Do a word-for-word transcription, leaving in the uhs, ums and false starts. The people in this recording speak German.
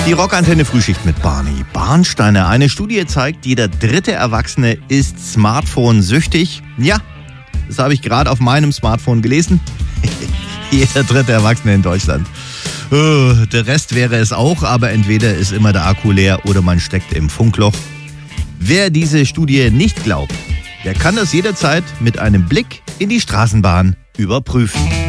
Die Rockantenne Frühschicht mit Barney Barnsteiner. Eine Studie zeigt, jeder dritte Erwachsene ist Smartphone-süchtig. Ja, das habe ich gerade auf meinem Smartphone gelesen. Jeder dritte Erwachsene in Deutschland. Oh, der Rest wäre es auch, aber entweder ist immer der Akku leer oder man steckt im Funkloch. Wer diese Studie nicht glaubt, der kann das jederzeit mit einem Blick in die Straßenbahn überprüfen.